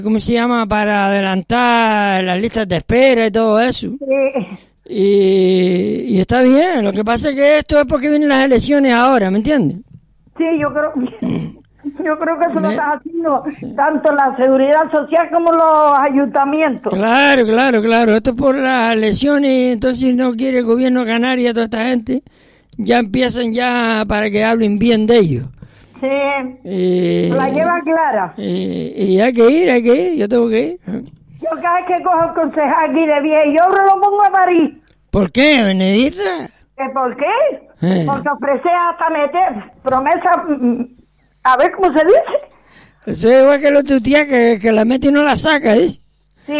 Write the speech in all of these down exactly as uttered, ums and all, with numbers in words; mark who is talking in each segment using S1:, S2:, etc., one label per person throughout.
S1: ¿cómo se llama? Para adelantar las listas de espera y todo eso.
S2: Sí.
S1: Y, y está bien, lo que pasa es que esto es porque vienen las elecciones ahora, ¿me entiendes?
S2: Sí, yo creo, yo creo que eso
S1: Me-
S2: lo está haciendo tanto la seguridad social como los ayuntamientos.
S1: Claro, claro, claro, esto es por las elecciones, entonces no quiere el gobierno ganar y a toda esta gente ya empiezan ya para que hablen bien de ellos.
S2: Sí,
S1: Y,
S2: la lleva clara.
S1: y, y hay que ir, hay que ir, yo tengo que ir.
S2: Yo cada vez que cojo el concejal aquí de bien, yo lo pongo a París.
S1: ¿Por qué, Benedita?
S2: ¿Eh, ¿Por qué?
S1: Eh.
S2: Porque ofrece hasta meter promesa, mm, a ver cómo se dice.
S1: Eso es igual que lo tu tía que, que la mete y no la saca, ¿eh?
S2: Sí.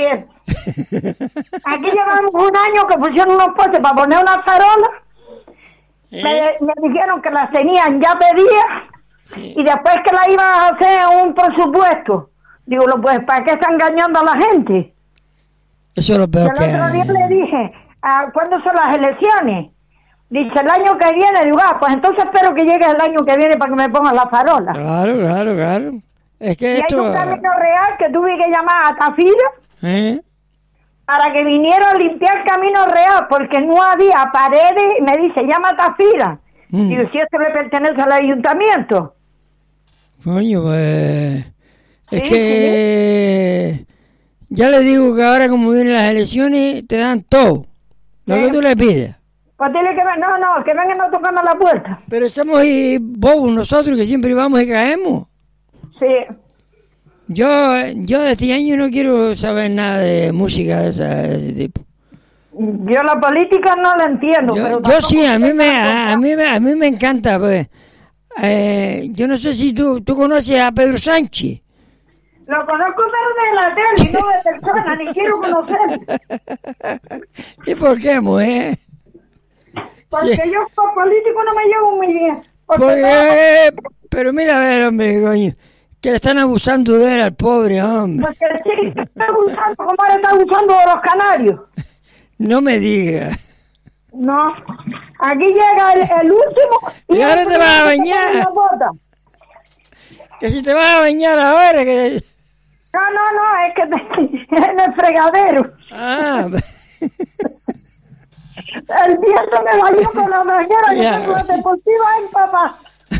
S2: Aquí llevamos un año que pusieron unos postes para poner una farola.
S1: ¿Eh?
S2: Me, me dijeron que las tenían ya pedidas.
S1: Sí.
S2: Y después que la iban a hacer un presupuesto. Digo, lo, pues, ¿para qué está engañando a la gente?
S1: Eso es lo
S2: El
S1: peor que
S2: otro día
S1: hay.
S2: le dije, ¿a ¿cuándo son las elecciones? Dice, el año que viene. Digo, ah, pues entonces espero que llegue el año que viene para que me pongan la farola.
S1: Claro, claro, claro. Es que
S2: Y hay
S1: esto...
S2: un camino real que tuve que llamar a Tafira
S1: ¿Eh?
S2: para que viniera a limpiar Camino Real, porque no había paredes. Y me dice, llama a Tafira.
S1: Mm.
S2: Digo, si esto le pertenece al ayuntamiento.
S1: Coño, pues... Es
S2: Sí,
S1: que... Ya le digo que ahora como vienen las elecciones, te dan todo. Lo
S2: Sí.
S1: que tú le pides.
S2: Pues dile que ven- no, no, que vengan a tocarnos la puerta.
S1: Pero somos y bobos nosotros que siempre vamos y caemos.
S2: Sí.
S1: Yo, yo de este año no quiero saber nada de música de, esa- de ese tipo.
S2: Yo la política no la entiendo,
S1: Yo,
S2: pero
S1: yo
S2: tampoco
S1: sí, a mí
S2: sé
S1: me,
S2: nada.
S1: a, a mí me, a mí me encanta, pues. Eh, yo no sé si tú, tú conoces a Pedro Sánchez.
S2: Lo conozco pero de la tele y no de persona, ni quiero conocer.
S1: ¿Y por qué, mujer?
S2: Porque
S1: Sí.
S2: yo con político no me llevo muy bien. Porque
S1: Porque, pero mira, a ver, hombre, coño, que le están abusando de él al pobre hombre.
S2: porque sí, está abusando como ahora está abusando de los canarios.
S1: No me digas.
S2: No. Aquí llega el, el último.
S1: Y ahora
S2: el
S1: te vas a
S2: primero que
S1: bañar.
S2: pone la bota.
S1: Que si te vas a bañar ahora, que...
S2: No, no, no, es que te- en el fregadero.
S1: Ah,
S2: El viento me bañó con la manguera que
S1: Ya.
S2: tengo la deportiva en papá.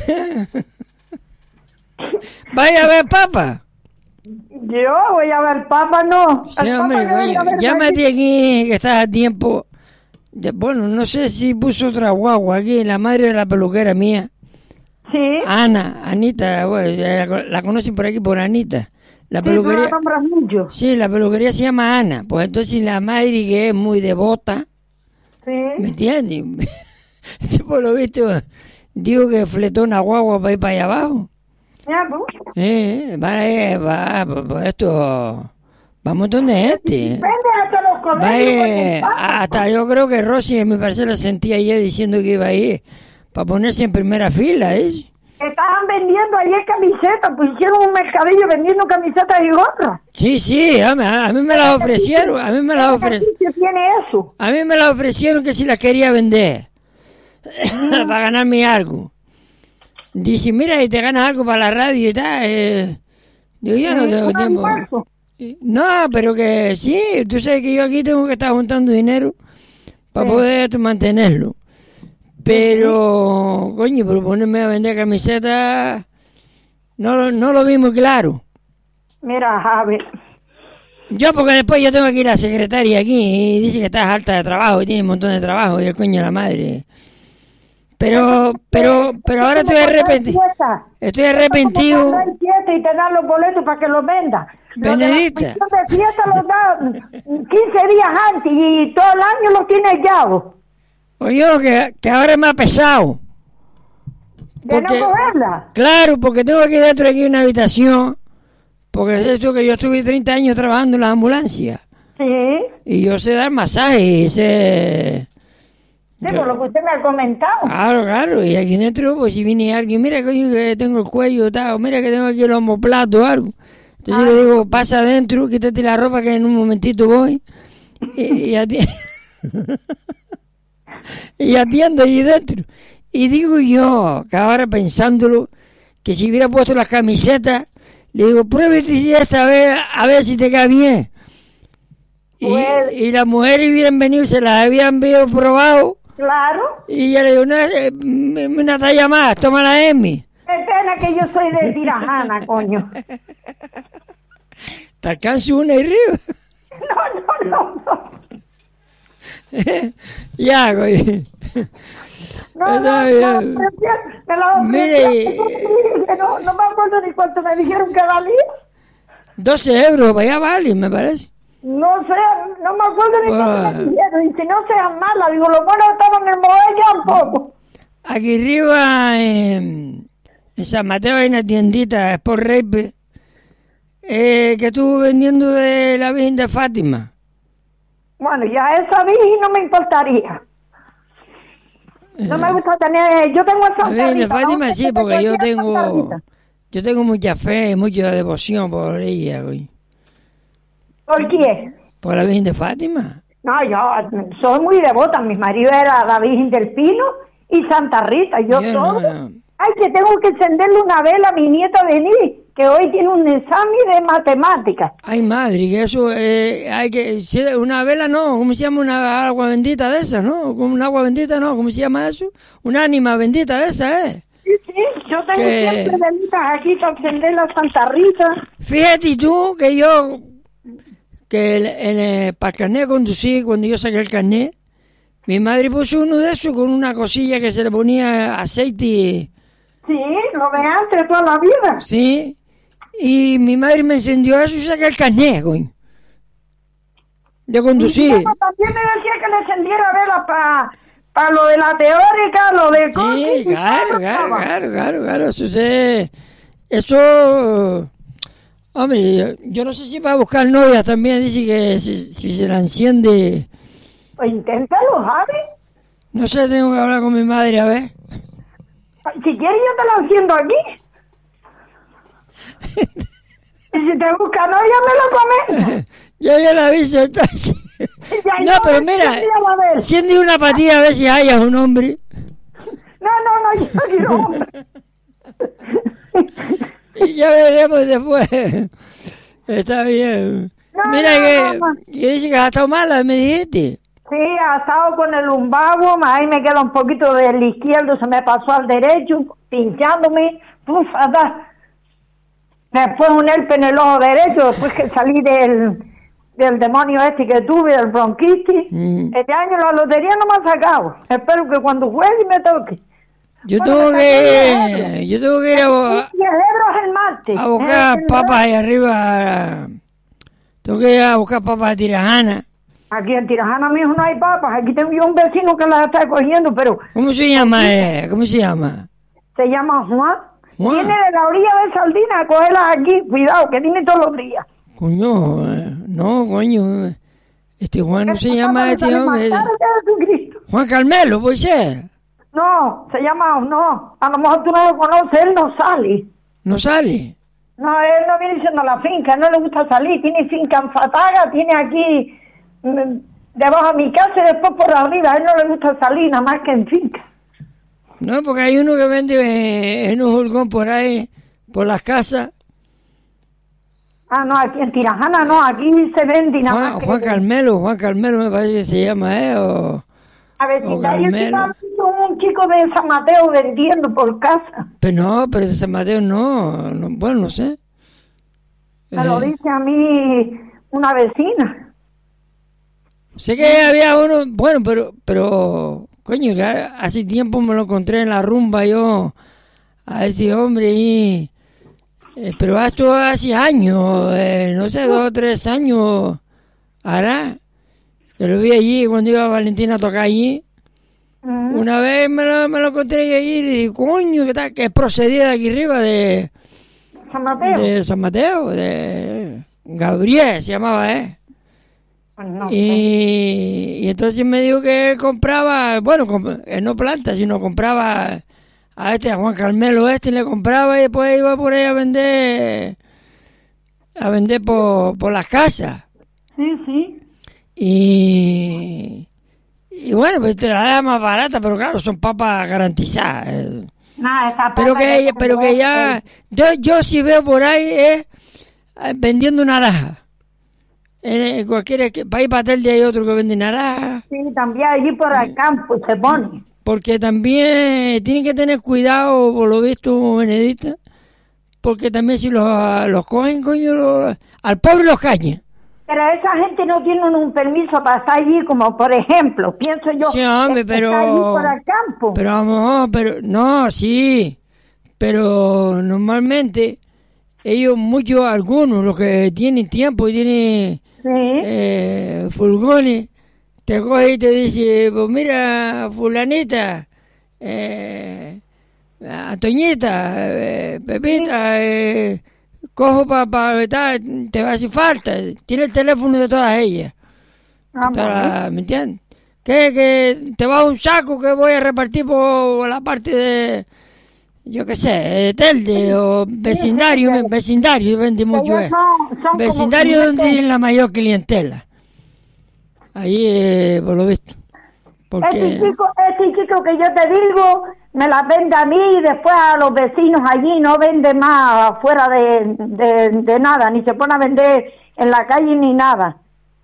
S1: vaya a ver, papá.
S2: Yo voy a ver papa, no.
S1: Sí,
S2: El
S1: hombre,
S2: papa que venga a
S1: coño,
S2: verme
S1: llámate
S2: aquí.
S1: aquí, que estás a tiempo. De- bueno, no sé si puso otra guagua aquí, la madre de la peluquera mía.
S2: Sí.
S1: Ana, Anita, bueno, ya la, la conocen por aquí por Anita. La
S2: Sí, no
S1: peluquería...
S2: la nombras mucho.
S1: Sí, la peluquería se llama Ana. Pues entonces la madre que es muy devota, ¿me
S2: Sí.
S1: entiendes? Por lo visto, digo que fletó una guagua para ir para allá abajo.
S2: Ya, pues.
S1: Eh, va, eh, va, va, va, esto, va un montón de gente.
S2: Vende hasta los
S1: Va,
S2: colegios.
S1: eh,
S2: con el papa.
S1: hasta yo creo que Rosy, en mi parecer, lo sentía ayer diciendo que iba a ir para ponerse en primera fila, ¿eh?
S2: Estaban vendiendo ayer camisetas, pues hicieron un mercadillo vendiendo camisetas y gorras.
S1: Sí, sí, a mí, a mí me las ofrecieron, a mí me las ofrecieron.
S2: ¿Qué tiene eso?
S1: A mí me la ofrecieron que si la quería vender para ganarme algo. Dice, mira, y te ganas algo para la radio y tal. Eh. Digo, yo no
S2: Sí,
S1: tengo
S2: un
S1: tiempo.
S2: almuerzo.
S1: No, pero que sí, tú sabes que yo aquí tengo que estar juntando dinero para
S2: Sí.
S1: poder mantenerlo. Pero, coño, por ponerme a vender camisetas, no, lo- no lo vi muy claro.
S2: Mira, Javi,
S1: Yo, porque después yo tengo que ir a la secretaria aquí y dice que estás harta de trabajo y tiene un montón de trabajo y el coño de la madre. Pero, pero, pero ahora estoy arrepentido. Estoy arrepentido.
S2: Cuando hay fiesta y te dan los boletos para que los vendas.
S1: Benedicta.
S2: Los de la de fiesta los dan quince días antes y todo el año los tienes llados.
S1: Oye, que, que ahora es más pesado.
S2: De
S1: Porque-
S2: no cogerla.
S1: Claro, porque tengo aquí dentro aquí una habitación. Porque es esto que yo estuve treinta años trabajando en las ambulancias.
S2: Sí.
S1: Y yo sé dar masajes y sé...
S2: Sí, por lo que usted me ha comentado.
S1: Claro, claro. Y aquí dentro, pues si viene alguien, mira coño que tengo el cuello, tal, o mira que tengo aquí el omoplato o algo. Entonces yo le digo, pasa adentro, quítate la ropa que en un momentito voy. Y, y, ati- y atiendo ahí dentro. Y digo yo, que ahora pensándolo, que si hubiera puesto las camisetas, Le digo, pruébete esta vez, a ver si te cae bien. Y,
S2: Pues-
S1: y las mujeres hubieran venido, se las habían visto probado.
S2: Claro.
S1: Y yo le digo, una, eh, una talla más, toma la Emi.
S2: Qué pena que yo soy de Tirajana, coño.
S1: Te alcanzo una y río.
S2: No, no, no, no.
S1: Ya, coño.
S2: No,
S1: Está
S2: no,
S1: bien.
S2: no, prefiero- me la
S1: Mire.
S2: ofrecieron, no, no me acuerdo ni cuánto me dijeron que valía.
S1: doce euros, vaya vale, me parece.
S2: No sé, no me acuerdo ni cuánto
S1: Ah.
S2: me dijeron. Y si no sean malas, digo, lo bueno estaba en el modelo un poco.
S1: Aquí arriba, en, en San Mateo, hay una tiendita, Sport Rape, eh, que estuvo vendiendo de la Virgen de Fátima.
S2: Bueno, ya esa vi y no me importaría. No me gusta tener, yo tengo
S1: La
S2: esa
S1: Virgen de Fátima sí, porque yo tengo,
S2: Rita.
S1: yo tengo mucha fe, mucha devoción por ella, güey.
S2: ¿Por qué?
S1: ¿Por la Virgen de Fátima?
S2: No, yo soy muy devota. Mi marido era la Virgen del Pino y Santa Rita. Yo
S1: Yo
S2: todo.
S1: no.
S2: Ay, que tengo que encenderle una vela a mi nieta Denise, que hoy tiene un examen de matemáticas.
S1: Ay, madre, que eso, eh, hay que, si una vela no, ¿cómo se llama? Una agua bendita de esa, ¿no? Como una agua bendita, ¿no? ¿Cómo se llama eso? Una ánima bendita de esa, ¿eh?
S2: Sí, sí, yo tengo
S1: Que-
S2: siempre velitas aquí para encender la Santa Rita.
S1: Fíjate tú que yo, que el- en el- para el carnet de conducir, cuando yo saqué el carnet, mi madre puso uno de esos con una cosilla que se le ponía aceite, y-
S2: Sí, lo de antes toda la vida.
S1: ¿sí? Y mi madre me encendió eso y saqué el carnet, coño, de conducir.
S2: Mi mamá también me decía que le encendiera velas para pa lo de la teórica, lo de...
S1: Sí, claro, claro, claro, claro, claro, eso se, eso, hombre, yo, yo no sé si va a buscar novia también, dice que si, si se la enciende,
S2: Pues inténtalo, Javi.
S1: no sé, tengo que hablar con mi madre, a ver.
S2: Si quieres yo te lo enciendo aquí. Y si te busca novia me lo comes.
S1: Yo ya la aviso, entonces.
S2: Ya,
S1: No,
S2: yo
S1: pero
S2: me
S1: mira,
S2: enciendo a ver.
S1: enciende una patilla a ver si hayas un hombre.
S2: No, no, no, yo quiero hombre.
S1: Y ya veremos después. Está bien.
S2: No,
S1: Mira
S2: no,
S1: que,
S2: no, no.
S1: que dice que has estado mala, me dijiste.
S2: Sí, ha estado con el lumbago, ahí me queda un poquito del izquierdo, se me pasó al derecho, pinchándome, puf, fatal. Después un herpes en el ojo derecho, después que salí del, del demonio este que tuve, del bronquitis.
S1: Mm.
S2: Este año la lotería no me ha sacado. Espero que cuando juegue me toque.
S1: Yo
S2: Bueno,
S1: tengo
S2: me
S1: que, yo tengo que ir a, bo-
S2: Y el Ebro es el martes.
S1: a buscar
S2: El-
S1: papas ahí arriba. Tengo que ir a buscar papas de Tirajana.
S2: Aquí en Tirajana mismo no hay papas. Aquí tengo yo un vecino que las está cogiendo, pero
S1: ¿Cómo se llama? eh? ¿Cómo se llama?
S2: se llama Juan.
S1: Juan.
S2: Viene de la orilla de Saldina a cogerlas aquí. Cuidado, que viene todos los días.
S1: Coño, eh, no, coño. eh, Este Juan no se
S2: Esta
S1: llama
S2: papa
S1: este
S2: sale
S1: hombre.
S2: más cara que Jesucristo.
S1: Juan Carmelo, puede ser.
S2: No, se llama, no. A lo mejor tú no lo conoces, él no sale.
S1: No sale.
S2: No, él no viene siendo la finca, no le gusta salir. Tiene finca en Fataga, tiene aquí mm, debajo de mi casa y después por arriba. A él no le gusta salir, nada más que en finca.
S1: No, porque hay uno que vende eh, en un jurgón por ahí, por las casas.
S2: Ah, no, aquí en Tirajana no, aquí se vende y nada
S1: Juan,
S2: más que...
S1: Juan Carmelo, Juan Carmelo me parece que se llama, ¿eh? O,
S2: A ver,
S1: o
S2: si yo
S1: Carmelo.
S2: estaba viendo un chico de San Mateo vendiendo por casa.
S1: Pero no, pero de San Mateo no, no, bueno, no sé.
S2: Me lo
S1: Eh,
S2: dice a mí una vecina.
S1: Sé que había uno, bueno, pero, pero, coño, que hace tiempo me lo encontré en la rumba yo, a ese hombre y, eh, pero esto hace años, eh, no sé, dos o tres años hará. Yo lo vi allí cuando iba Valentina a tocar allí.
S2: Mm.
S1: Una vez me lo, me lo encontré allí y dije, coño, que tal, que procedía de aquí arriba de,
S2: San Mateo.
S1: de San Mateo, de Gabriel se llamaba, ¿eh?
S2: Pues no sé.
S1: Y, y entonces me dijo que él compraba, bueno, comp- él no planta, sino compraba a este, a Juan Carmelo este, le compraba y después iba por ahí a vender, a vender por, por las casas.
S2: Sí, sí.
S1: Y, y bueno, pues te la da más barata, pero claro, son papas garantizadas. eh.
S2: Sí, No, esa
S1: pero
S2: papa
S1: que
S2: de
S1: ella, pero que ya, yo, yo si veo por ahí es eh, vendiendo naranja. En cualquier país patel hay otro que vende naranja.
S2: Sí, también allí por el campo se pone.
S1: Porque también tienen que tener cuidado, por lo visto, Benedicta, porque también si los, los cogen, coño, los, al pobre los cañan.
S2: Pero esa gente no tiene un permiso para estar allí, como por ejemplo, pienso yo.
S1: Sí, hombre,
S2: que
S1: pero...
S2: está allí por el campo.
S1: Pero vamos, pero... No, sí, pero normalmente ellos, muchos, algunos, los que tienen tiempo y tienen
S2: Sí.
S1: eh, fulgones, te coge y te dice, pues mira, fulanita, eh, Antoñita, eh, Pepita, eh, cojo para pa, pa, te va a hacer falta. Tiene el teléfono de todas ellas.
S2: Ah,
S1: Todas, ¿me entiendes? Que, que te va a un saco que voy a repartir por la parte de, yo qué sé, de Telde o vecindario,
S2: sí, sí,
S1: vecindario, vende mucho.
S2: Ellos son- son
S1: Vecindario
S2: como
S1: donde tienen la mayor clientela. Ahí, eh, por lo visto. Porque...
S2: Este chico, este chico que yo te digo, me las vende a mí y después a los vecinos allí, no vende más afuera de, de, de nada, ni se pone a vender en la calle ni nada.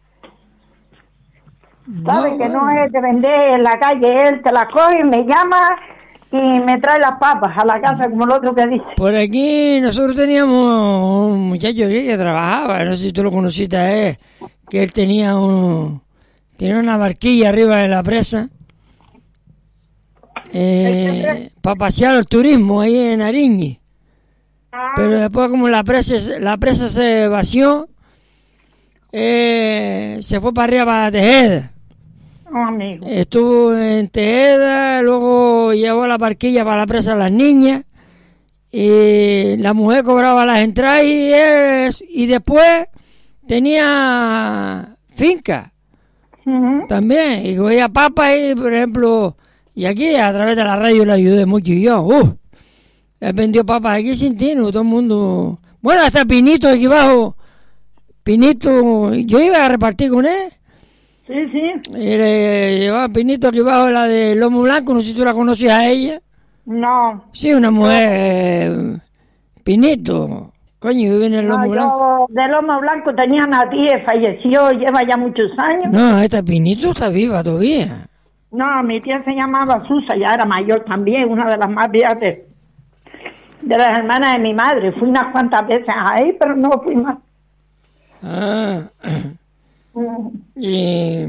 S2: Sabe
S1: No,
S2: que
S1: bueno.
S2: no es de vender en la calle, él te la coge, me llama y me trae las papas a la casa, como el otro que dice.
S1: Por aquí nosotros teníamos un muchacho aquí que trabajaba, no sé si tú lo conociste a él, que él tenía un tenía una barquilla arriba de la presa eh, para pasear el turismo ahí en Ariñi. Pero después como la presa la presa se vació, eh, se fue para arriba para Tejeda.
S2: Oh, amigo.
S1: Estuvo en Tejeda, luego llevó la barquilla para la presa de las niñas, y la mujer cobraba las entradas y, es, y después tenía finca
S2: Uh-huh.
S1: también, y cogía papas y, por ejemplo, y aquí a través de la radio le ayudé mucho y yo, uh, él vendió papas aquí sin tino, todo el mundo, bueno, hasta Pinito aquí abajo, Pinito, yo iba a repartir con él.
S2: Sí, sí.
S1: Y le llevaba Pinito aquí abajo, la de lomo blanco, no sé si tú la conocías a ella.
S2: No.
S1: Sí, una mujer, eh, Pinito, coño, vive en el lomo
S2: No,
S1: blanco.
S2: yo de lomo blanco tenía una tía, falleció, lleva ya muchos años.
S1: No, esta Pinito está viva todavía.
S2: No, mi tía se llamaba Susa, ya era mayor también, una de las más viejas de, de las hermanas de mi madre. Fui unas cuantas veces ahí, pero no fui más.
S1: Ah,
S2: Mm.
S1: y,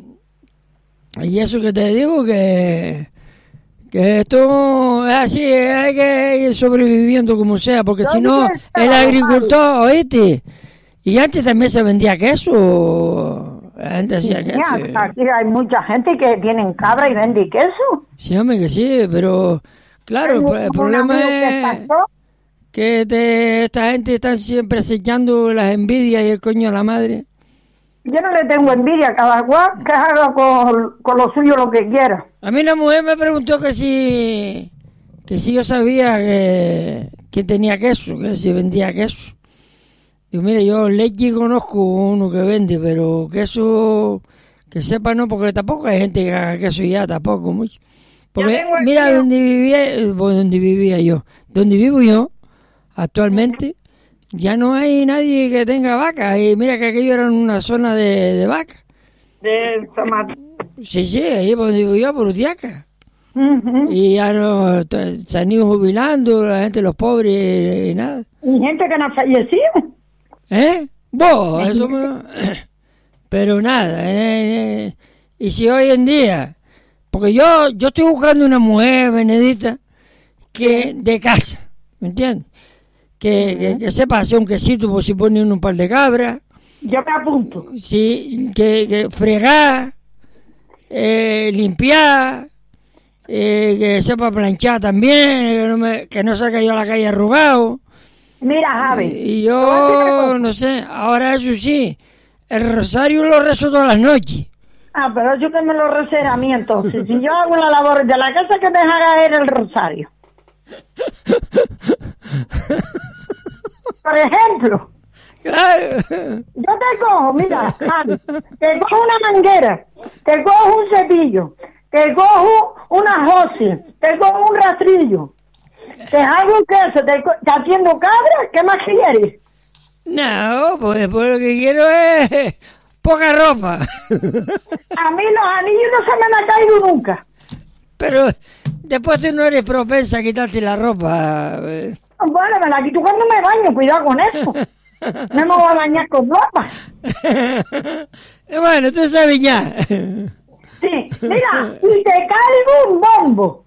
S1: y eso que te digo, que, que esto es así, hay que ir sobreviviendo como sea, porque
S2: Yo
S1: si no,
S2: dije,
S1: el
S2: pero,
S1: agricultor, oíste, y antes también se vendía queso, antes hacía
S2: Ya,
S1: queso.
S2: aquí hay mucha gente que tienen cabra y vende queso.
S1: Sí, hombre, que sí, pero claro, el, el problema es que te, esta gente está siempre acechando las envidias y el coño a la madre.
S2: Yo no le tengo envidia, cada cual que haga con, con lo suyo lo que quiera.
S1: A mí la mujer me preguntó que si que si yo sabía que, que tenía queso, que si vendía queso. Digo, mire, yo leche conozco uno que vende, pero queso que sepa no, porque tampoco hay gente que haga queso ya, tampoco mucho. Porque mira donde vivía, pues, donde vivía yo, donde vivo yo actualmente, ya no hay nadie que tenga vaca, y mira que aquello era una zona de, de vaca.
S2: De tomate.
S1: Sí, sí, ahí por donde vivo yo, por Utiaca.
S2: Uh-huh.
S1: Y ya no, t- se han ido jubilando, la gente, los pobres, y nada.
S2: Y gente que no ha fallecido.
S1: ¿Eh? Vos, eso me... Pero nada, eh, eh, y si hoy en día, porque yo yo estoy buscando una mujer, Benedita, que de casa, ¿me entiendes? Que, que, que sepa hacer un quesito por si ponen un par de cabras,
S2: Yo me apunto.
S1: sí, que, que fregar, eh, limpiar, eh, que sepa planchar también, que no, me, que no saque yo a la calle arrugado.
S2: Mira, Javi.
S1: Y yo, no sé, ahora eso sí, el rosario lo rezo todas las noches.
S2: Ah, pero yo que me lo recera a mí entonces. Si yo hago la labor de la casa, que me haga él el rosario. Por ejemplo,
S1: Claro.
S2: yo te cojo, mira, Javi, te cojo una manguera, te cojo un cepillo, te cojo una josi, te cojo un rastrillo Te hago queso, te, te haciendo cabra, ¿qué más quieres?
S1: No, pues después lo que quiero es poca ropa.
S2: A mí los anillos no se me han caído nunca.
S1: Pero después tú no eres propensa a quitarte la ropa.
S2: Bueno, me la quito cuando me baño, cuidado con eso. No me voy a bañar con ropa.
S1: Bueno, tú sabes ya.
S2: Sí, mira, y te caigo un bombo.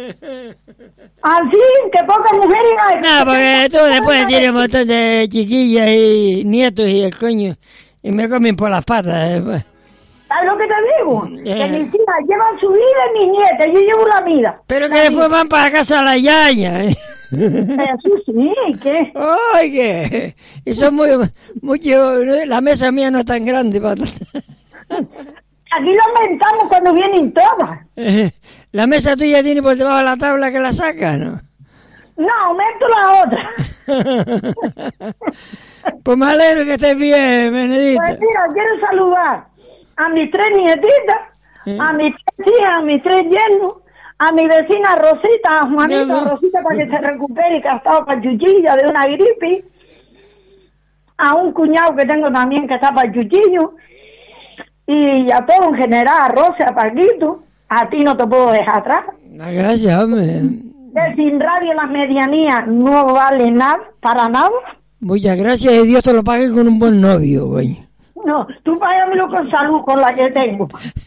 S2: Así que pocas mujeres hay.
S1: No, porque tú después tienes un montón de chiquillas y nietos y el coño. Y me comen por las patas después.
S2: ¿Sabes lo que te digo?
S1: Eh.
S2: Que mis hijas llevan su vida y mis nietas, yo llevo la vida.
S1: Pero que después van para casa la yaya. ¿eh?
S2: Eso sí, ¿qué?
S1: Oye, y son muy, mucho, la mesa mía no es tan grande para...
S2: Aquí lo inventamos cuando vienen todas.
S1: La mesa tuya tiene por debajo de la tabla que la saca, ¿no?
S2: No, aumento la otra.
S1: Pues me alegro que estés bien, Benedita.
S2: Pues mira, quiero saludar a mis tres nietitas,
S1: ¿Eh?
S2: a mis tres hijas, a mis tres yernos, a mi vecina Rosita, a Juanita
S1: No, no.
S2: Rosita para que se recupere y que ha estado pachuchilla de una gripe, a un cuñado que tengo también que está pachuchillo, y a todo en general, a Rosa, a Paquito, a ti no te puedo dejar atrás.
S1: Gracias, hombre.
S2: Que sin radio las medianías no vale nada, para nada.
S1: Muchas gracias y Dios te lo pague con un buen novio, güey.
S2: No, tú págamelo con salud, con la que tengo.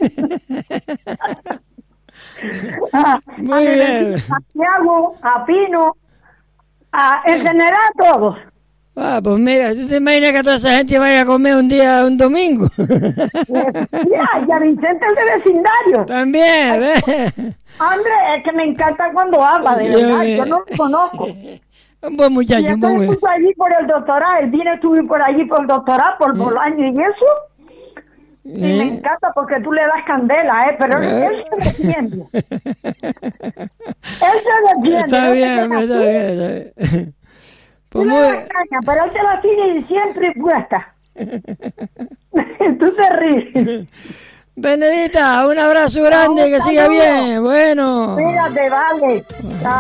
S2: Ah,
S1: Muy
S2: a mi
S1: bien.
S2: vecino Santiago, a Pino, a, en general a todos.
S1: Ah, pues mira, ¿tú te imaginas que toda esa gente vaya a comer un día, un domingo?
S2: Ya, y a Vicente de vecindario.
S1: También, ¿ves?
S2: Hombre, es que me encanta cuando habla, de verdad, yo no lo conozco.
S1: Un buen muchacho,
S2: Y
S1: un buen
S2: después
S1: muchacho.
S2: estuvo allí por el doctorado, él viene estuve por allí por el doctorado, por Bolaño y eso. Y me
S1: ¿Eh?
S2: encanta porque tú le das candela, ¿eh? Pero
S1: ¿Eh?
S2: él se defiende. Él se defiende.
S1: Está
S2: no se
S1: bien,
S2: queda
S1: está
S2: así.
S1: bien, está bien.
S2: Tú
S1: Pues
S2: le
S1: muy...
S2: das caña, pero él te la tiene siempre puesta. Tú te ríes.
S1: Benedita, un abrazo grande, que siga bien. Bueno.
S2: Cuídate, vale. Chao.